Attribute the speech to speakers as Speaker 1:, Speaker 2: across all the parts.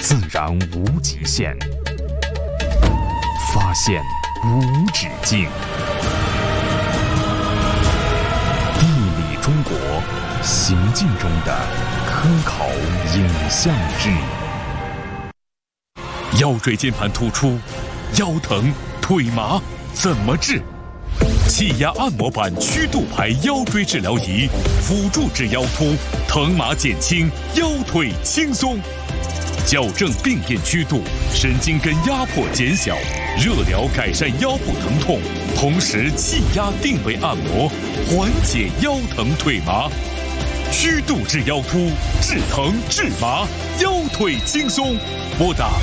Speaker 1: 自然无极限，发现无止境。地理中国，行进中的科考影像志。腰椎间盘突出，腰疼腿麻怎么治？气压按摩板曲度排腰椎治疗仪，辅助治腰突，疼麻减轻，腰腿轻松。矫正病变曲度，神经根压迫减小，热疗改善腰部疼痛，同时气压定位按摩，缓解腰疼腿麻。曲度治腰突，治疼治麻，腰腿轻松。拨打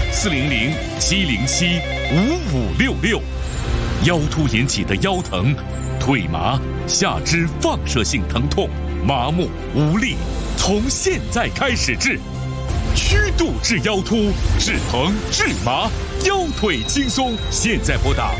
Speaker 1: 400-707-5566。腰突引起的腰疼、腿麻、下肢放射性疼痛、麻木无力，从现在开始治。曲度治腰突，治疼治麻，腰腿轻松。现在拨打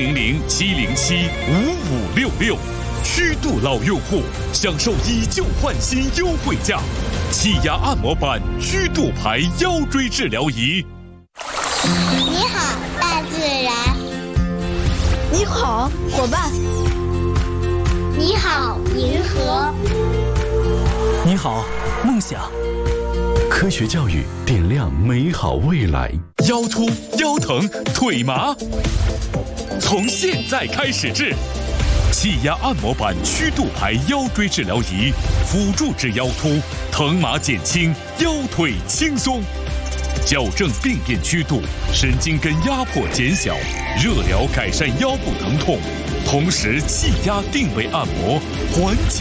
Speaker 1: 400-707-5566。曲度老用户享受以旧换新优惠价，气压按摩板曲度排腰椎治疗仪。
Speaker 2: 你好，大自然。
Speaker 3: 你好，伙伴。
Speaker 2: 你好，银河。
Speaker 4: 你好，梦想。
Speaker 1: 科学教育点亮美好未来。腰突、腰疼、腿麻，从现在开始治。气压按摩板曲度排腰椎治疗仪，辅助治腰突，疼麻减轻，腰腿轻松。矫正病变曲度，神经根压迫减小，热疗改善腰部疼痛，同时气压定位按摩，缓解